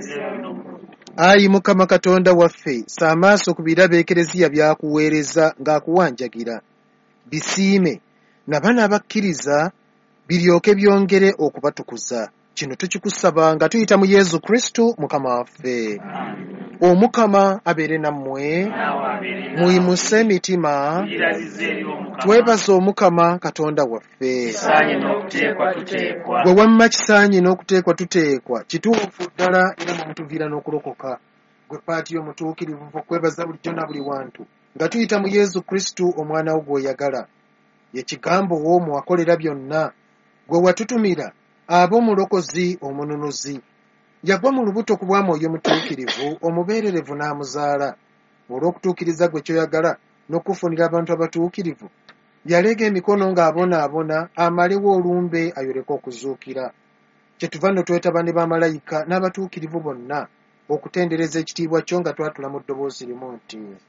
Ayi Mukama Katonda waffe, sa amaaso ku birabo ekereziya byakuweereza ng'akuwanjagira. Bisiime na bano abakkiriza biryoke byongere okubatukuza. Kino tukikusaba nga tuyita mu Yesu Kristo Mukama waffe. Omukama abeere nammwe, muyimuse emitima, twebaze Omukama Katonda waffe. Gwe wamma kisaanye n'okuteekwa tuteekwa, kituufu ddala era mumutuviira n'okulokoka. Gwe paati y'omutuukirivu okwebaza bulijjo na buli wantu nga tuyita mu Yesu Kristo omwana wo gw'oyagala. Ye kigambo w'omu akolera byonna, gwe watutumira ab'omulokozi omununuzi. Yagwa mu lubuto ku bwa Mwoyo Mutuukirivu omubeererevu n'amuzaala. Olw'okutuukiriza gwe kyoyagala n'okufunira abantu abatuukirivu, yalega emikono ng'abonaabona amalewo olumbe ayoleke okuzuukira. Kyetuva no twetaba ne bamalayika n'abatuukirivu bonna okutendereza ekitiibwa kyo nga twatula mu ddoboozi limu nti